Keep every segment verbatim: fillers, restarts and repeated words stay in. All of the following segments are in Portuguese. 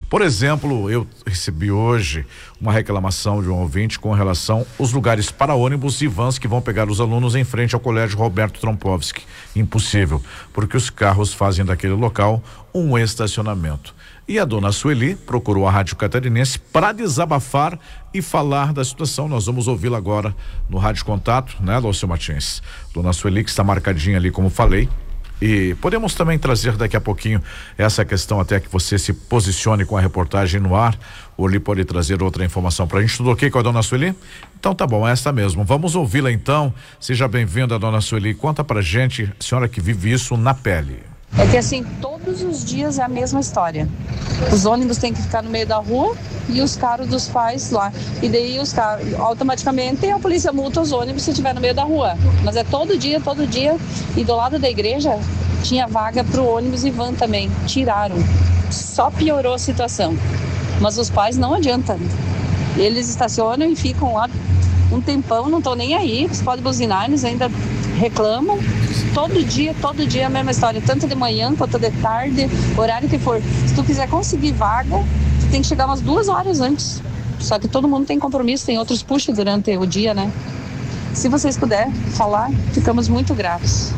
Por exemplo, eu recebi hoje uma reclamação de um ouvinte com relação aos lugares para ônibus e vans que vão pegar os alunos em frente ao Colégio Roberto Trompovski. Impossível, porque os carros fazem daquele local um estacionamento. E a dona Sueli procurou a Rádio Catarinense para desabafar e falar da situação. Nós vamos ouvi-la agora no Rádio Contato, né, Lúcio Martins? Dona Sueli, que está marcadinha ali, como falei. E podemos também trazer daqui a pouquinho essa questão até que você se posicione com a reportagem no ar, ou ele pode trazer outra informação pra gente. Tudo ok com a dona Sueli? Então tá bom, é essa mesmo. Vamos ouvi-la então. Seja bem-vinda, dona Sueli. Conta pra gente, a senhora que vive isso na pele. É que assim, todos os dias é a mesma história. Os ônibus têm que ficar no meio da rua e os carros dos pais lá. E daí os carros, automaticamente a polícia multa os ônibus se estiver no meio da rua. Mas é todo dia, todo dia. E do lado da igreja tinha vaga pro ônibus e van também. Tiraram. Só piorou a situação. Mas os pais não adianta. Eles estacionam e ficam lá um tempão, não estão nem aí. Você pode buzinar, eles ainda reclamam. Todo dia, todo dia é a mesma história, tanto de manhã quanto de tarde, horário que for. Se tu quiser conseguir vaga, tu tem que chegar umas duas horas antes. Só que todo mundo tem compromisso, tem outros puxos durante o dia, né? Se vocês puderem falar, ficamos muito gratos.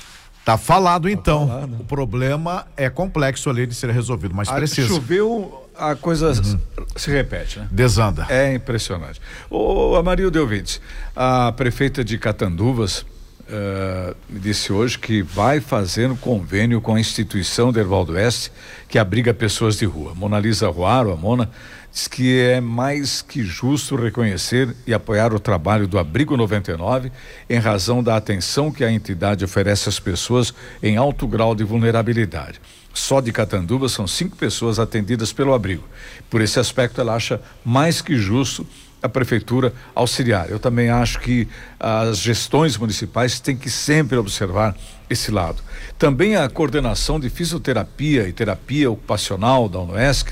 Tá falado então. Tá falado. O problema é complexo ali de ser resolvido, mas Ah, precisa. Choveu, a coisa uhum. se repete, né? Desanda. É impressionante. Ô, Amarildo de ouvintes, a prefeita de Catanduvas Uh, me disse hoje que vai fazer um convênio com a instituição Derval do Oeste que abriga pessoas de rua. Mona Lisa Ruaro, a Mona, diz que é mais que justo reconhecer e apoiar o trabalho do Abrigo noventa e nove em razão da atenção que a entidade oferece às pessoas em alto grau de vulnerabilidade. Só de Catanduvas são cinco pessoas atendidas pelo abrigo. Por esse aspecto, ela acha mais que justo a prefeitura auxiliar. Eu também acho que as gestões municipais têm que sempre observar esse lado. Também a coordenação de fisioterapia e terapia ocupacional da UNOESC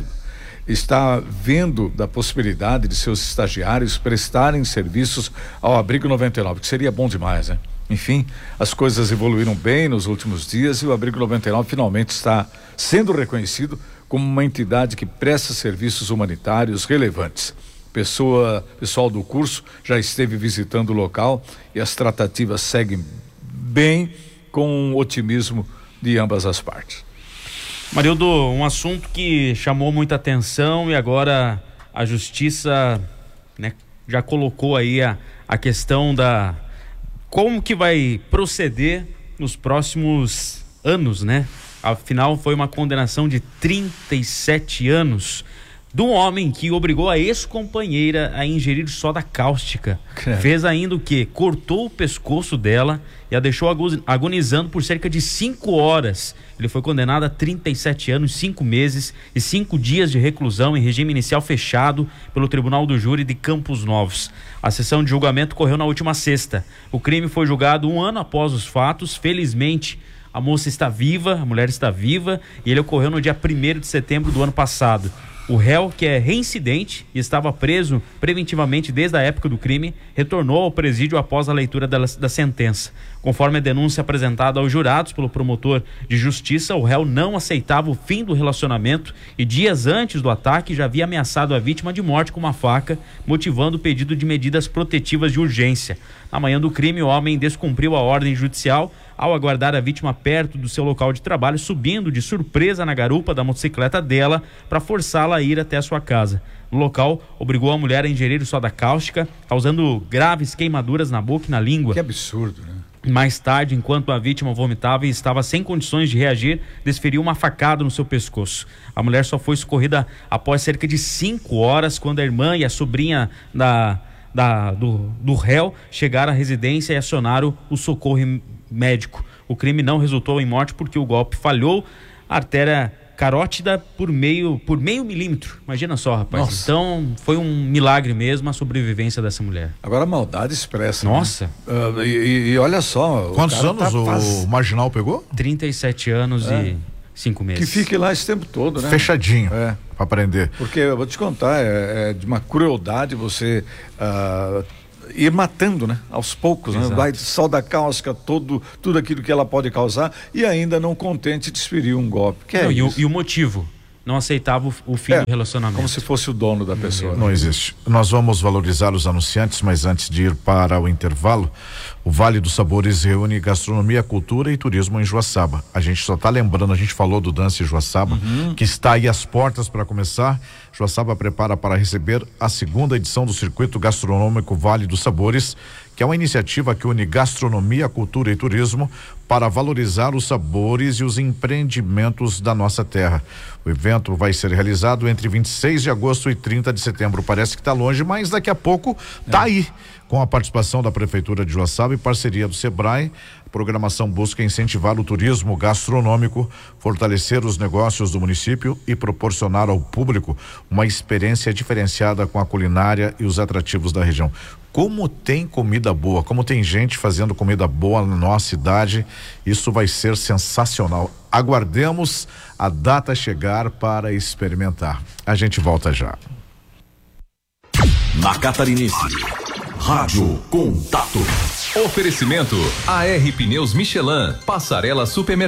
está vendo da possibilidade de seus estagiários prestarem serviços ao Abrigo noventa e nove, que seria bom demais, né? Enfim, as coisas evoluíram bem nos últimos dias e o Abrigo noventa e nove finalmente está sendo reconhecido como uma entidade que presta serviços humanitários relevantes. Pessoa, pessoal do curso já esteve visitando o local e as tratativas seguem bem, com otimismo de ambas as partes. Marildo, um assunto que chamou muita atenção e agora a justiça, né, já colocou aí a, a questão da como que vai proceder nos próximos anos, né? Afinal, foi uma condenação de trinta e sete anos de um homem que obrigou a ex-companheira a ingerir soda cáustica. É. Fez ainda o quê? Cortou o pescoço dela e a deixou agonizando por cerca de cinco horas. Ele foi condenado a trinta e sete anos, cinco meses e cinco dias de reclusão em regime inicial fechado pelo Tribunal do Júri de Campos Novos. A sessão de julgamento ocorreu na última sexta. O crime foi julgado um ano após os fatos. Felizmente, a moça está viva, a mulher está viva, e ele ocorreu no dia primeiro de setembro do ano passado. O réu, que é reincidente e estava preso preventivamente desde a época do crime, retornou ao presídio após a leitura da, da sentença. Conforme a denúncia apresentada aos jurados pelo promotor de justiça, o réu não aceitava o fim do relacionamento e dias antes do ataque já havia ameaçado a vítima de morte com uma faca, motivando o pedido de medidas protetivas de urgência. Na manhã do crime, o homem descumpriu a ordem judicial ao aguardar a vítima perto do seu local de trabalho, subindo de surpresa na garupa da motocicleta dela para forçá-la a ir até a sua casa. No local, obrigou a mulher a ingerir soda cáustica, causando graves queimaduras na boca e na língua. Que absurdo, né? Mais tarde, enquanto a vítima vomitava e estava sem condições de reagir, desferiu uma facada no seu pescoço. A mulher só foi socorrida após cerca de cinco horas, quando a irmã e a sobrinha da, da, do, do réu chegaram à residência e acionaram o socorro médico. O crime não resultou em morte porque o golpe falhou a artéria carótida por meio, por meio milímetro. Imagina só, rapaz. Nossa. Então, foi um milagre mesmo a sobrevivência dessa mulher. Agora a maldade expressa. Nossa. Né? Uh, e, e olha só. Quantos anos tá o faz... marginal pegou? trinta e sete anos é. e cinco meses. Que fique lá esse tempo todo, né? Fechadinho. É. Pra aprender. Porque, eu vou te contar, é, é de uma crueldade você uh, ir matando, né? Aos poucos, né? Vai soda cáustica, todo, tudo aquilo que ela pode causar e ainda não contente desferir um golpe. Que é não, e, o, isso? e o motivo? não aceitava o, o fim É, do relacionamento. Como se fosse o dono da pessoa. Não existe. Nós vamos valorizar os anunciantes, mas antes de ir para o intervalo, o Vale dos Sabores reúne gastronomia, cultura e turismo em Joaçaba. A gente só está lembrando, a gente falou do Dance Joaçaba, uhum. que está aí às portas para começar. Joaçaba prepara para receber a segunda edição do Circuito Gastronômico Vale dos Sabores, que é uma iniciativa que une gastronomia, cultura e turismo para valorizar os sabores e os empreendimentos da nossa terra. O evento vai ser realizado entre vinte e seis de agosto e trinta de setembro. Parece que está longe, mas daqui a pouco está é. aí. Com a participação da Prefeitura de Joaçaba e parceria do Sebrae, a programação busca incentivar o turismo gastronômico, fortalecer os negócios do município e proporcionar ao público uma experiência diferenciada com a culinária e os atrativos da região. Como tem comida boa, como tem gente fazendo comida boa na nossa cidade, isso vai ser sensacional. Aguardemos a data chegar para experimentar. A gente volta já. Na Catarinense, Rádio Contato. Oferecimento A R Pneus Michelin, Passarela Supermercado.